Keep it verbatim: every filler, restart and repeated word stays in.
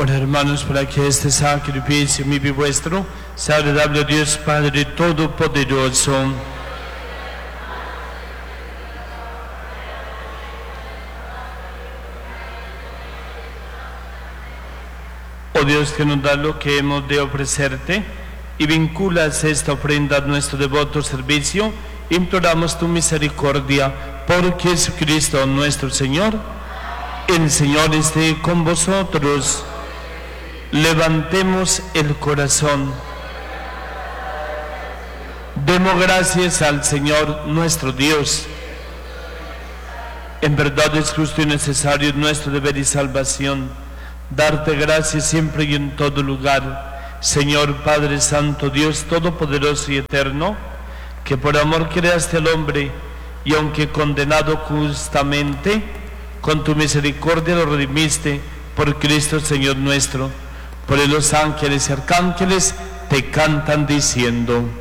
Ora, hermanos, para que este sacrificio mío y vuestro sea agradable a Dios Padre Todopoderoso. Oh Dios, que nos da lo que hemos de ofrecerte y vinculas esta ofrenda a nuestro devoto servicio, imploramos tu misericordia por Jesucristo nuestro Señor. El Señor esté con vosotros. Levantemos el corazón. Demos gracias al Señor nuestro Dios. En verdad es justo y necesario nuestro deber y salvación darte gracias siempre y en todo lugar, Señor Padre Santo, Dios Todopoderoso y Eterno, que por amor creaste al hombre y aunque condenado justamente, con tu misericordia lo redimiste por Cristo Señor nuestro. Por él los ángeles y arcángeles te cantan diciendo: